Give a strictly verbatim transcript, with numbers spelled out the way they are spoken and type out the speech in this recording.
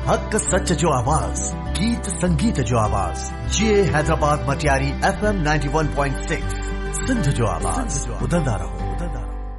हक सच जो आवाज, गीत संगीत जो आवाज, ये Hyderabad Matiari F M ninety one point six Sindh जो आवाज, उधरदा रहो, उधरदा रहो।